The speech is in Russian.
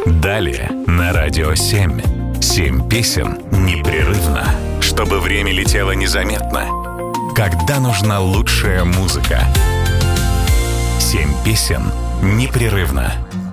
Далее на Радио 7. 7 песен непрерывно, чтобы время летело незаметно. Когда нужна лучшая музыка. 7 песен непрерывно.